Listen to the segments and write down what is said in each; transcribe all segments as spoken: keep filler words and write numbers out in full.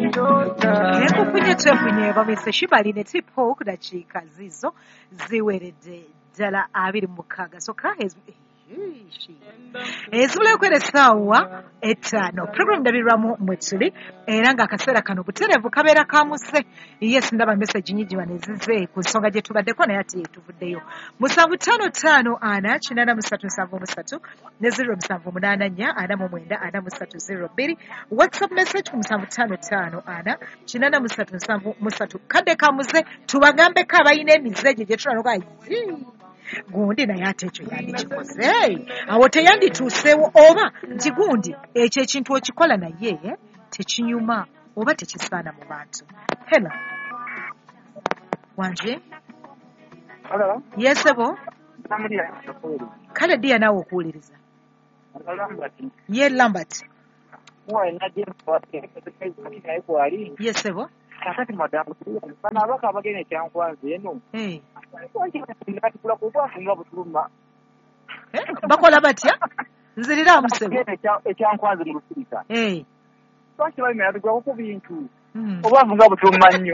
Nekufunye twefunye bamise shibali ne tipo kudakiika zizo ziweredde ddala abiri mu mukaaga so ka ezibula okwera essaawa ettaano program ndabirwamu mwe tuli era ng'akaseera kano butereevu kabeera kamuse yes ndaba message nyingi wano ezize ku nsonga gye tubaddeko naye ati tuvuddeyo musanvu ttaano ttaano ana kinaana musatu nsanvu musatu ne zero musanvu munaana nnya ana mu mwenda ana musatu zero bbiri whatsapp message ku musanvu ttaano ttaano ana kinaana musatu nsanvu musatu kadde kamuze tubagambeko abayina emize gye gye tulanoga gundi naye ate ekyo yandikikoze awo teyandituuseewo oba nti gundi ekyo ekintu okikola naye tekinyuma oba tekisaana mu bantu hello wanje yesebo kale ddiya naawe okuwuliriza ye lambert yesebo kakati madamu bana abaka abagene kyankwanze eno eh kula kubafunga butuluma eh bakola batya nzirira musebo ekyankwanze mu Lusirika eh twaki bali mera tugwa ku bintu obafunga butuluma nnyo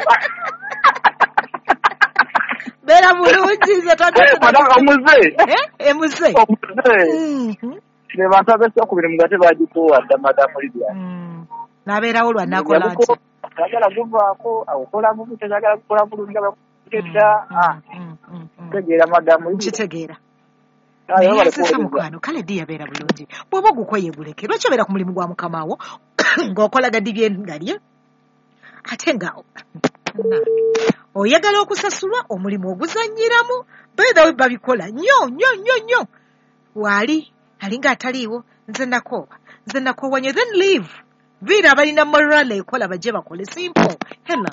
bera bulungi ze twagenda madamu omuze eh emuze omuze ne bantu abese okubira mugate bagituwa da madamu Lydia nabeerawo lwa nakola ati Kagala guvaako akola mu tegagala kukola bulungi abakugedda ah tegera madamu kitegeera ayo bali mukwano kale ddi yabeera bulungi bw'oba gukoye buleke lwaki obeera ku mulimu gwa mukamawo ng'okola gaddi byengalye ate nga oyagala okusasulwa omulimu oguzannyiramu beedawe babikola nnyo nnyo nnyo nnyo waali alinga ataliiwo nze nakooba nze nakoowanye then leave Vira balina morale ekola baje bakole simple. Hello.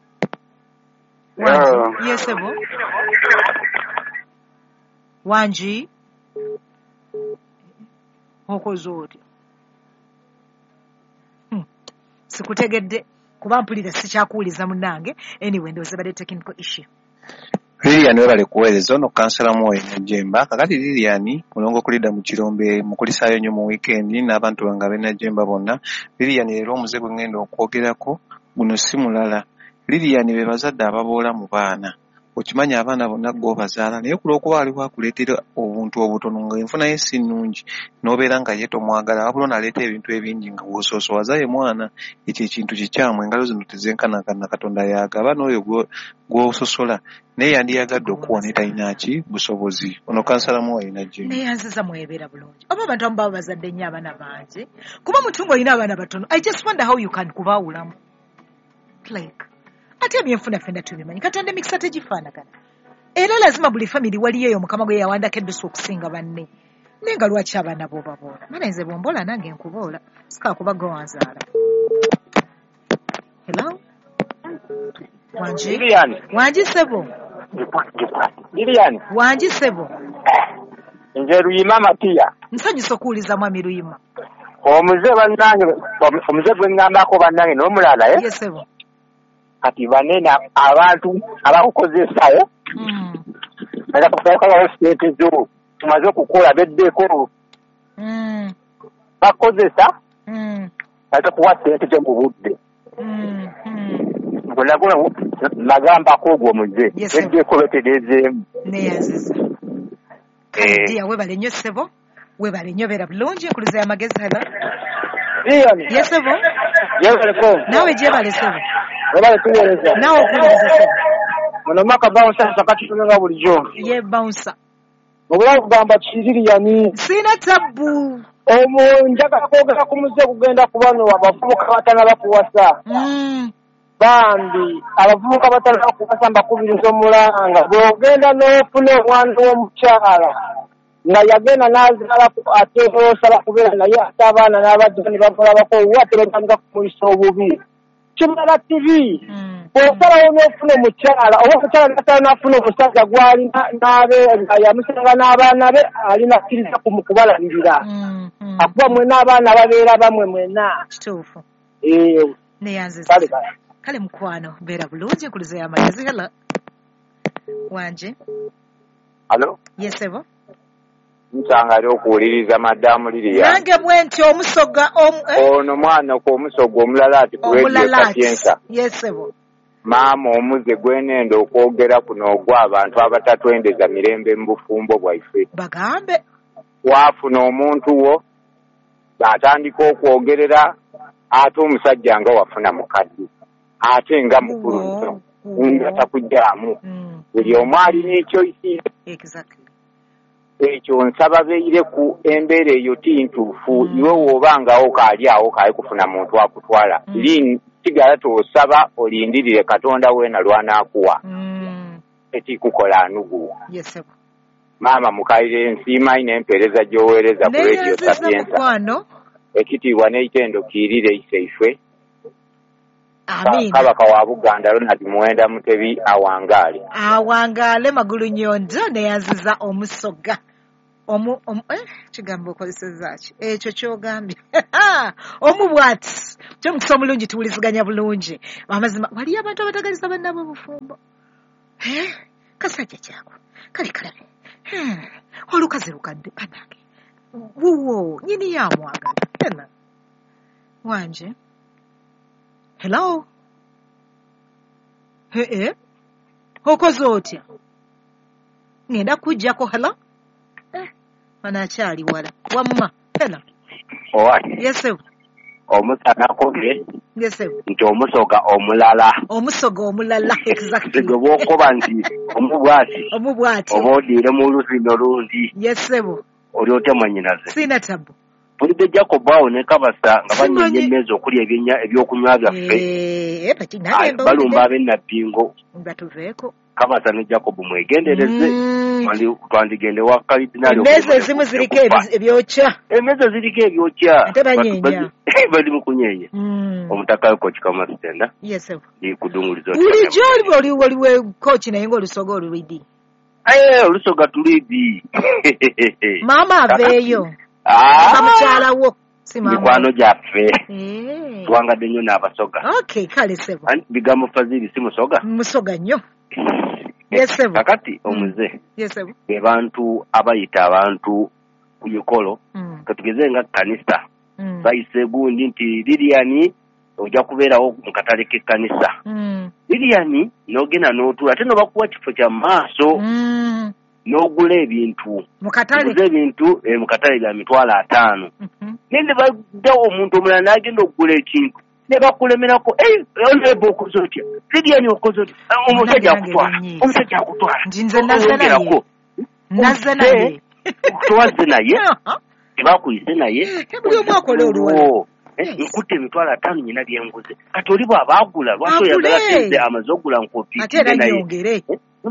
Wanji. Yes, ebo. Wanji. Okozodi. Hmm. Sikutegedde kuba mpulira sikyakuwuliza munnange. Anyway, ndoze bade technical issue. Lilian webale kuweereza ono kansala Mwoyo Najjemba kakati Lilian mulongo kulida mu kirombe mukulisaayo nnyo mu weekend n'abantu bange ab'Enajjemba bonna Lilian leero omuze gwe ngenda okwogerako guno si mulala Lilian be bazadde ababoola mu baana okimanya abaana bonna g'obazaala naye kulw'okuba aliwo akuleetera obuntu obutono nga enfuna ye si nnungi n'obeera nga ye tomwagala wabula onaleeta ebintu ebingi nga bw'osoosowaza ye mwana ekyo ekintu kikyamu engalo zino tezenkanakana Katonda yaagaba n'oyo gw'ososola naye yandiyagadde okuwa ne talina ki busobozi ono kansala Mwoyo Najjemba naye anziza mwebeera bulungi oba abantu amu baba bazadde nnyo abaana bangi kuba mutungo olina abaana batono I just wonder how you can kubaawulamu like ate ebyenfuna ffenna tubimanyi Katonda emikisa tegifaanagana era lazima buli famiri waliyo eyo mukama gwe yawandako eddusu okusinga banne naye nga lwaki abaana boobaboola mana nze bw'omboola nange nkuboola sikaakuba gwe wanzaala hello wanji wanji sebo Lilian wanji sebo nze Luyima Matiya nsanyusa okuwuliza mwami Luyima omuze bannange omuze gwe ngambako bannange n'omulala eh yes sebo kati banene abantu abakukozesa eh Aga tukayakala state zo tumaze okukola beddeko mm bakozesa mm ate kuwa state je mu budde mm ngola ngola nagamba ko gwo muze beddeko betegeze ne yaziza eh dia webale nnyo sebo webale nnyo beera bulungi nkuluza y'amagezi hala Lilian yes sebo yebale ko nawe je bale sebo webale tuweleza nawe okuwuliriza sebo muno maka bouncer sakati tunga bulijjo ye bouncer obula kugamba Lilian sina tabu omu njagala kwogera ku muze kugenda ku bano abavubuka batana bakuwasa mm bambi abavubuka batana bakuwasa mbakubiriza omulanga bw'ogenda n'ofuna omwana w'omukyala nga yagenda n'azaala ate osala kubeera naye ate abaana n'abajjani bamulabako wate batandika kumuyisa obubi kimala T V bw'osalawo n'ofuna omukyala oba omukyala n'asala n'afuna omusajja gw'alina n'abe nga yamusanga n'abaana be alina kkiriza kumukubalabirira akuba mwena abaana babeera bamwe mwena kituufu eh neyanziza kale mukwano beera bulungi nkuluza y'amagezi hala wanje Hello yes ebo nsanga ali okuwuliriza maddamu Lilian. Nange bwenti omusoga ono mwana ko omusoga omulala ati ku radio Sapienza. Yesebo. Maama omuze gwenenda okwogera kuno ogwa abantu abatatwendeza mirembe mu bufumbo bwaife. Bagambe. Wafuna omuntu wo atandika okwogerera ate omusajja nga wafuna mukadde ate nga mukulu nnyo nga takujjaamu buli omu alina ekyoyisi. Ekyo nsaba beire ku embeera eyo ti ntuufu iwe woobangawo kaali awo kaali kufuna muntu akutwala lini sigala tosaba olindirire Katonda weena lwanaakuwa etikukola anugu. Maama mukalire nsiima ine empeereza gy'oweereza ku radio Sapienza ekitiibwa n'ekitendo kiirire iseife Kabaka wa Buganda Ronald Muwenda Mutebi awangaale awangaale magulu nyondo neyaziza omusoga omu eh kigambo kozeseza ki ekyo kyogambye omubwati kyo mukisa omulungi tuwuliziganya bulungi amazima wali abantu abatagaliza bannabo bufumbo eh kasajja kyako kali kalabe hmm olukazi lukadde panage wuwo nyini yamwagala tena wanje. Hello. He eh. Okoze otya? Ngenda kujjako hello? Eh. Mana kyali wala. Wamma. Hello. Owati. Yesu. Omusana koge. Yesu. Nti omusoga omulala. Omusoga omulala exactly. Sigwe okoba nti omubwati. Omubwati. Obodire mu lusindo lundi. Yesu. Oli otemanyinaze. Sina tabu. Bulide Jacob awo ne Kabasa nga banyenya emmeeza okulya ebyenya ebyokunywa byaffe. Eh, pati nage mbo. Balumba ab'ennabbingo. Ngatuveeko. Kabasa ne Jacob mwegendereze. Wali twandigende wa Kalidinali. Emmeeza ezimu ziriko ebyokya. Emmeeza ziriko ebyokya. Ate banyenya. Bali mu kunyenya. Omutaka ko kikama sitenda. Yes. Ni kudungulizo. Buli joli oli waliwe coach naye ngo lusoga olulidi. Eh, olusoga tulidi. Mama aveyo. Ah, mukyala wo si mama mikwano gyaffe eh tuwangadde nnyo n'abasoga. Okay kale sebo bigambo Fazili si musoga musoga nnyo. Yes sebo kakati omuze. Yes sebo be bantu abayita abantu ku mikolo katugeze nga kanisa bayise gundi nti Lilian ojja kubeerawo mu katale k'ekkanisa Lilian n'ogenda n'otuula ate n'obakuwa kifo kya maaso n'ogula ebintu mukatale ebintu e mukatale bya mitwalo ataano nende badda omuntu omulala n'agenda okugula ekintu ne bakulemerako eh olebe okoze otya Lilian okoze otya omusajja akutwala omusajja akutwala nze nazze naye nazze naye tuwaze naye tebakuyise naye buli omu akola olwo nkutte emitwalo ataano nyina byenguze kati oli bw'abaagula lwaki oyagala tenze amaze okugula nkopi ate era nyongere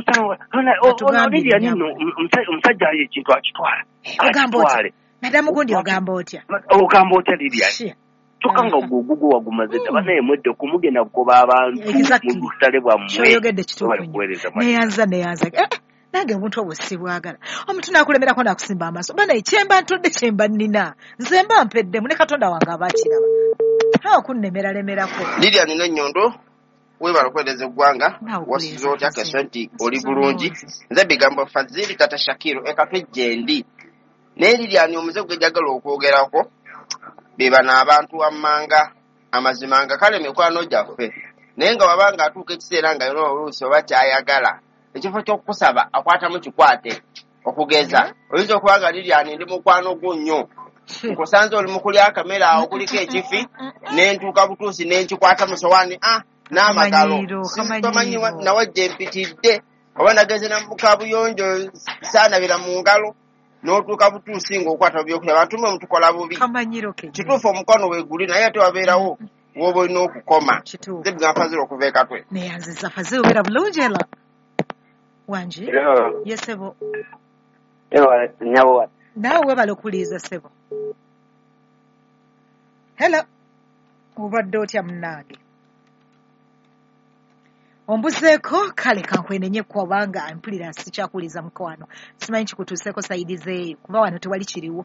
omusajja ali ekintu akitwala akitwale madamu gundi ogamba otya ogamba otya Lilian kyokka nga ogugugu wagumaze dda banaye mwedde kumugenda kugoba abantu mu butale bwammwe kyoyogedde kituufu neyanza neyanza nange omuntu obwo sibwagala omuntu nakulemerako nakusimba amaaso banaye kyemba ntodde kyemba nnina nze mba mpeddemu ne Katonda wange aba akiraba awo kunnemeralemerako Lilian n'ennyondo webala okwereeza eggwanga wasize otya keso nti oli bulungi nze bigambo Fazili Tata Shakiro ekatwejje ndi naye Lilian omuze gwejjagala okwogerako bebano abantu wammanga amazima nga kale mikwano gyaffe naye nga wabanga atuuka ekiseera nga yona oluusi oba kyayagala ekifo ky'okusaba akwatamu kikwate okugeza oyinza okuba nga Lilian ndi mukwano gwo nnyo nkusanze oli mu kulya akamera awo kuliko ekifi n'entuuka butuusi n'enkikwata mu sowaani ah n'amagalo tomanyi nawajja empitidde oba nageze namukabuyonjo saanabira mu ngalo n'otuuka butuusi ng'okwata byokulya bantu mwe mutukola bubi kituufu omukono weeguli naye ate wabeerawo woba olina okukoma nze bigambo Fazili okuva ekatwe neyanziza Fazili obeera bulungi era wanje yesebo nyawo naawe webala okuliiza sebo hello obadde otya munnange ombuzeeko kale kankwenenye kubanga mpulira sikyakuliza mukwano simanyi kikutuuseeko sayidizeeyo kuba wano tewali kiriwo.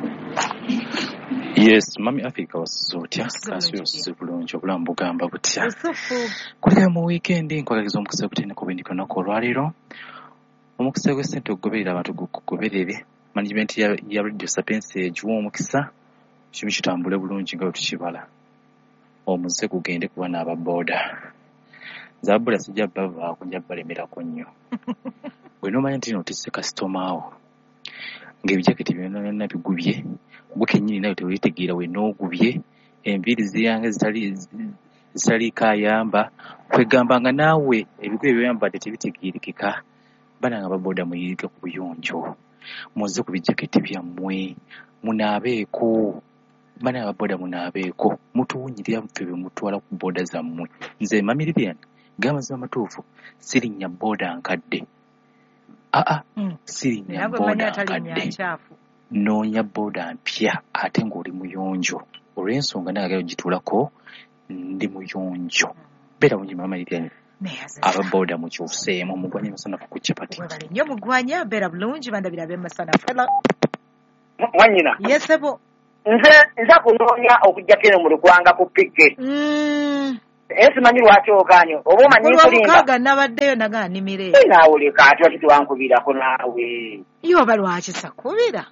Yes, mami Africa wasize otya kasi yosize bulungi obulamu bugamba butya kulira mu weekend nkwagagiza omukisa gutene ku bindiko nako olwaleero omukisa gw'essente okugoberera abantu gukugoberere management ya, ya Radio Sapiensi ejiwa omukisa kibi kitambule bulungi nga tukibala omuze kugende kuba n'ababoda zaboda sijja bava kunja balemerako nnyo bwe nomanya nti notise kasitoma awo ng'ebijaketi byonna byonna bigubye gwe kennyini nayo tewitegeera we n'ogubye enviiri ziyange zitali zitaliiko ayamba kwegamba nga naawe ebigwe byoyambadde tebitegeerekeka bana nga baboda muyiga ku buyonjo muze ku bijaketi byammwe munaabeeko bana ababoda munaabeeko mutuwunyirira ffe bwe mutwala ku boda zammwe nze Mamirian gamazima matuufu sirinya boda nkadde aa mm. sirinya boda nkadde noonya boda mpya ate ng'oli muyonjo olw'ensonga nagayo gituulako ndi muyonjo beera bungi Mamirian ababoda mukyuseemu mugwanya masanafu ku capati webale nnyo mugwanya beera bulungi bandabira ab'emasanafu mwanyina yesebo nze nza kunoonya okujjako eno mu Lukwanga ku pike naye simanyi lwaki ogaanyo oba omanyi nkulimba olwamukaaga nabaddeyo nagaanimire naawe leka ate waki tewankubirako naawe yoba lwaki sakubira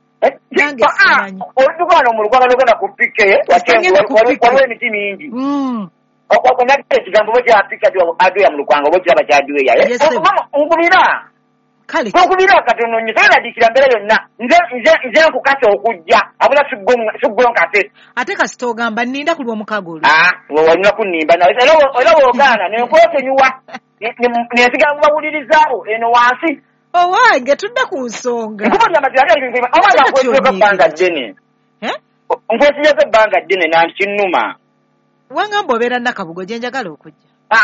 olitugaano mu Lukwanga logenda ku pike waliwo emiti mingi onate ekigambo oba kya pike adoya mu Lukwanga oba kiraba kyadoya nkubira kale nkubira katono nnyo toyinadikira mbeera yonna nze nkukasa okujja abula suggonkate ate kasita ogamba nninda ku lw'omukaaga olwo walina kunnimba nawe era bw'ogaana nenkwetenyuwa nensiga mubawulirizaawo eno wansi owange tudde ku nsonga nkubulira amazima nkwesibyeko ebbanga ddene nkwesibyeko ebbanga ddene nanti kinnuma wangamba obeera Nakabugo gye njagala okujja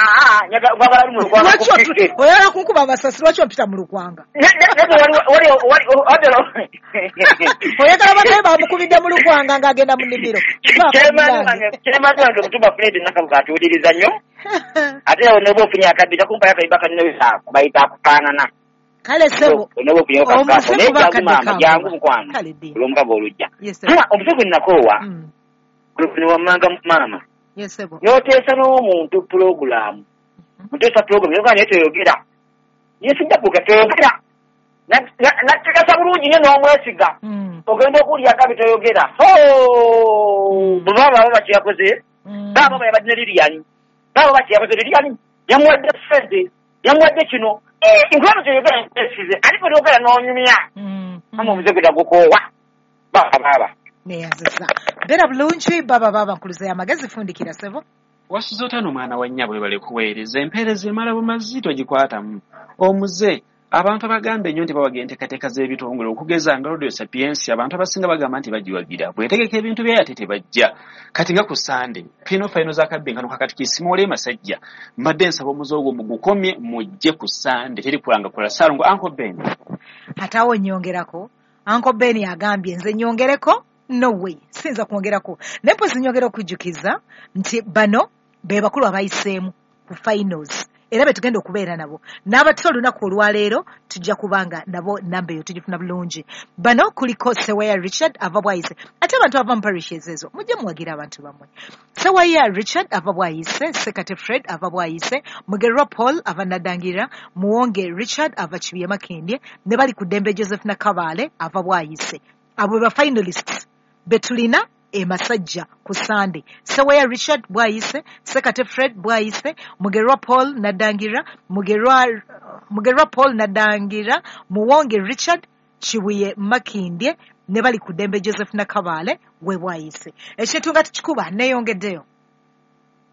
oyala kunkuba amasasi lwaki ompita mu Lukwanga oyagala bataye bamukubidde mu Lukwanga ng'agenda mu nnimiro kyemazi wange omutumba Fred Nakabugo atuwuliriza nnyo ate noba ofunye akabbi takumpayo akaibaka nnoyo bayita akufaanana kale sebo noba ofunyeyo kakaafu naye kyagumama jangu mukwano olw'omukago olujja omusego nnakoowa ne wammanga maama yesebo n'oteesa n'omuntu pulogulaamu muteesa pulogulaamu yoga naye toyogera yesijja kuga toyogera nategasa bulungi nnyo n'omwesiga ogenda okuwulya akabi toyogera baba baba bakyeyakoze baba baba yabadde Lilian baba bakyeyakoze Lilian yamuwadde sente yamuwadde kino nkubano toyogera esize aliko toyogera n'onyumya ama omuze gweda gukoowa baba baba neyazisa beera bulungi baba baba nkuluza y'amagezi fundikira sebo wasuza otano mwana wa nnyabo bale kuweereza empeereza emala bumazito gikwatamu omuze abantu abagamba ennyo nti bawagira enteekateeka z'ebitongole okugeza nga Radio Sapiensi abantu abasinga bagamba nti bagiwagira bwetegeka ebintu byayo ate tebajja kati nga ku Sande fino fino z'akabbenkano kakati kisimule masajja mbadde nsaba omuze ogwo mugukomye mujje ku Sande teri kulanga kola salongo Uncle Ben atawo nnyongerako Uncle Ben agambye nze nnyongereko no way sinza kwongerako nepo sinyogera okujjukiza nti bano be bakulu abayiseemu ku finals era betugenda okubeera nabo n'abatto olunaku olwaleero tujja kubanga nabo namba eyo tugifuna bulungi bano kuliko Seweya Richard ava bwayise ate abantu ava mu parishes ezo mujje muwagira abantu bamwe Seweya Richard ava bwayise Sekate Fred ava bwayise Mugerwa Paul ava Nadangira Muwonge Richard ava Kibiye Makindye ne bali ku Dembe Joseph Nakabale ava bwayise abo ba finalists betulina e masajja ku Sande Seweya Richard bwayise Sekate Fred bwayise Mugerwa Paul Nadangira Mugerwa Mugerwa Paul Nadangira Muwonge Richard Kibuye Makindye ne bali ku Dembe Joseph Nakabale we bwayise ekintu nga tukikuba neyongeddeyo